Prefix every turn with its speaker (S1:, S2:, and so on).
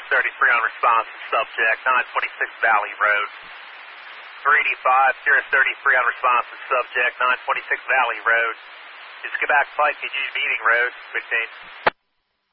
S1: 33 on response to subject, 926 Valley Road. 385, Cirrus 33 on response to subject, 926 Valley Road. Just get back to Flight KG Meeting Road, 15.